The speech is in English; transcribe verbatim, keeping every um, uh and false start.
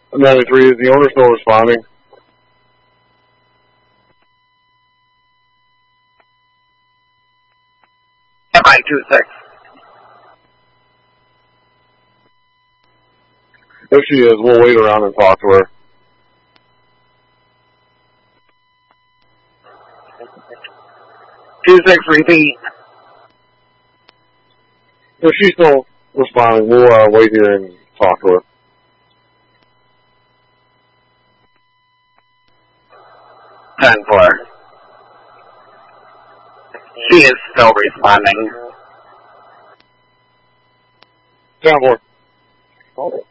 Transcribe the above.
ninety-three, is the owner still responding? M I two six. If she is, we'll wait around and talk to her. two six, repeat. If she's still responding, we'll uh, wait here and talk to her. ten four. She is still responding. ten four.